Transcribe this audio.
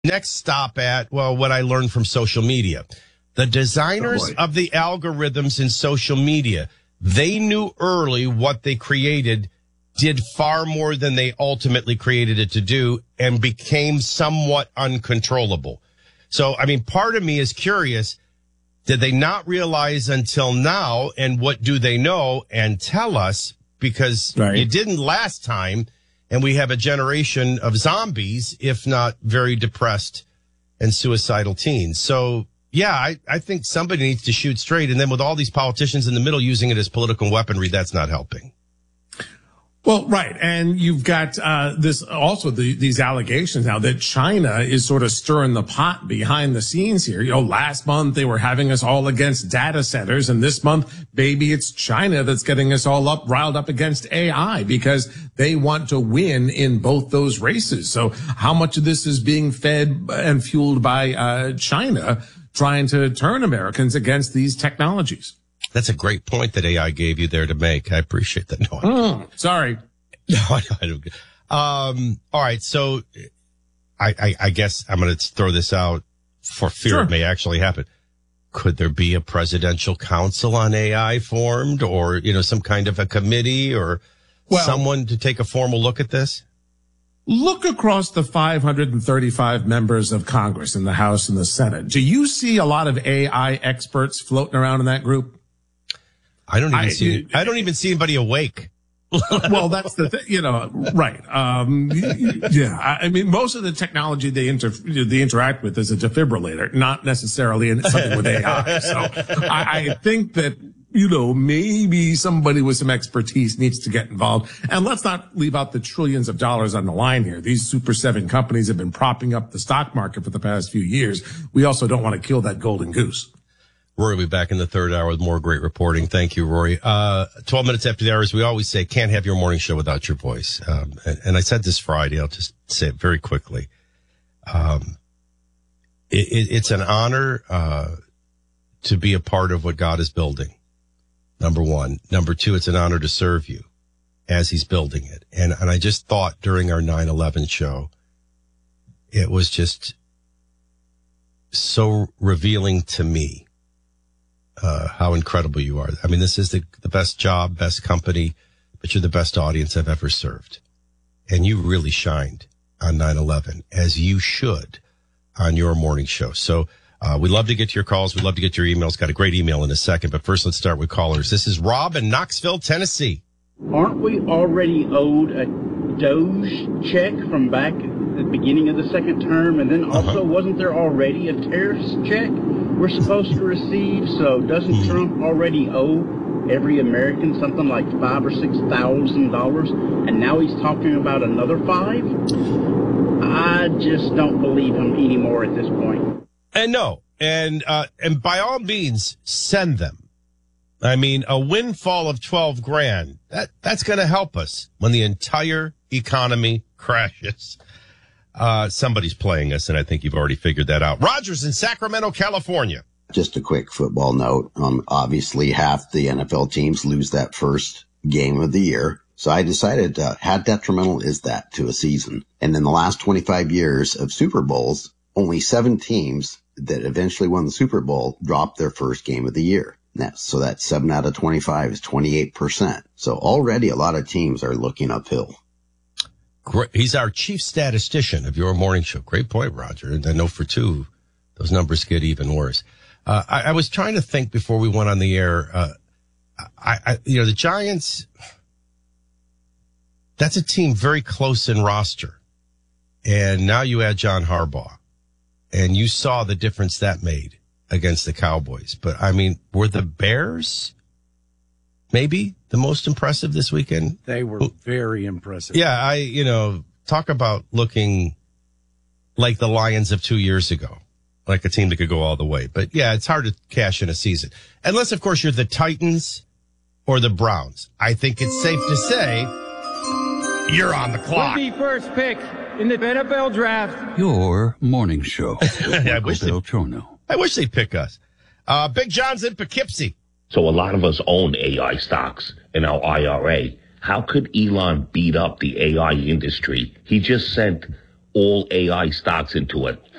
Next stop at, well, what I learned from social media. The designers of the algorithms in social media, they knew early what they created did far more than they ultimately created it to do and became somewhat uncontrollable. So, I mean, part of me is curious, did they not realize until now, and what do they know, and tell us, because it didn't last time. And we have a generation of zombies, if not very depressed and suicidal teens. So, yeah, I think somebody needs to shoot straight. And then with all these politicians in the middle using it as political weaponry, that's not helping. Well, right. And you've got these allegations now that China is sort of stirring the pot behind the scenes here. You know, last month they were having us all against data centers, and this month, baby, it's China that's getting us all riled up against AI because they want to win in both those races. So how much of this is being fed and fueled by China trying to turn Americans against these technologies? That's a great point that AI gave you there to make. I appreciate that. No, sorry. No, I don't. All right. So I guess I'm going to throw this out for fear it may actually happen. Could there be a presidential council on AI formed, or, you know, some kind of a committee, or someone to take a formal look at this? Look across the 535 members of Congress in the House and the Senate. Do you see a lot of AI experts floating around in that group? I don't even see anybody awake. Well, that's the thing, you know, right. Yeah. I mean, most of the technology they interact with is a defibrillator, not necessarily something with AI. So I think that, you know, maybe somebody with some expertise needs to get involved. And let's not leave out the trillions of dollars on the line here. These Super 7 companies have been propping up the stock market for the past few years. We also don't want to kill that golden goose. Rory will be back in the third hour with more great reporting. Thank you, Rory. 12 minutes after the hour, as we always say, can't have your morning show without your voice. And I said this Friday, I'll just say it very quickly. It's an honor to be a part of what God is building. Number one. Number two, it's an honor to serve you as he's building it. And I just thought during our 9/11 show, it was just so revealing to me how incredible you are. I mean, this is the best job, best company, but you're the best audience I've ever served. And you really shined on 9/11, as you should on your morning show. So we'd love to get to your calls. We'd love to get your emails. Got a great email in a second, but first let's start with callers. This is Rob in Knoxville, Tennessee. Aren't we already owed a Doge check from back at the beginning of the second term? And then also, wasn't there already a tariffs check we're supposed to receive? So doesn't Trump already owe every American something like $5,000 or $6,000? And now he's talking about another $5,000? I just don't believe him anymore at this point. And no, and by all means, send them. I mean, a windfall of $12,000, that's going to help us when the entire economy crashes. Somebody's playing us, and I think you've already figured that out. Rogers in Sacramento, California. Just a quick football note. Obviously, half the NFL teams lose that first game of the year. So I decided, how detrimental is that to a season? And in the last 25 years of Super Bowls, only 7 teams that eventually won the Super Bowl dropped their first game of the year. So that's 7 out of 25 is 28%. So already a lot of teams are looking uphill. Great. He's our chief statistician of your morning show. Great point, Roger. And I know for 2, those numbers get even worse. I was trying to think before we went on the air. The Giants, that's a team very close in roster. And now you add John Harbaugh, and you saw the difference that made against the Cowboys. But I mean, were the Bears maybe the most impressive this weekend? They were very impressive. Yeah, talk about looking like the Lions of 2 years ago, like a team that could go all the way. But yeah, it's hard to cash in a season. Unless, of course, you're the Titans or the Browns. I think it's safe to say you're on the clock. We'll be first pick in the NFL draft. Your morning show. I wish they'd pick us. Big John's in Poughkeepsie. So a lot of us own AI stocks in our IRA. How could Elon beat up the AI industry? He just sent all AI stocks into a